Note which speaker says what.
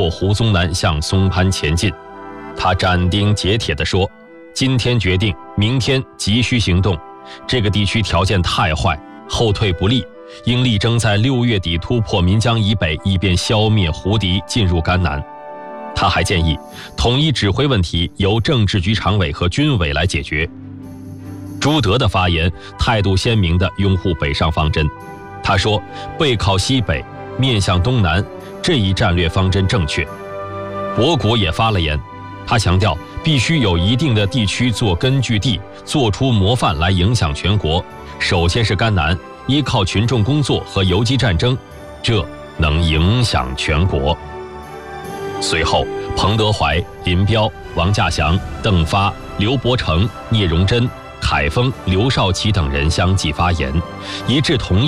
Speaker 1: 手胡宗南向松潘前进。他斩钉截铁地说：“今天决定，明天急需行动。这个地区条件太坏，后退不利，应力争在6月底突破岷江以北，以便消灭胡敌，进入甘南。”他还建议，统一指挥问题由政治局常委和军委来解决。朱德的发言态度鲜明地拥护北上方针。他说：“背靠西北，面向东南，这一战略方针正确。”博古也发了言，他强调必须有一定的地区做根据地，做出模范来影响全国。首先是甘南，依靠群众工作和游击战争，这能影响全国。随后，彭德怀、林彪、王稼祥、邓发、刘伯承、聂荣臻、凯丰、刘少奇等人相继发言，一致同意